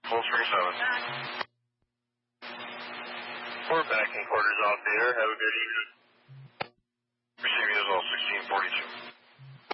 Full 37. We're back in quarters off the air. Have a good evening.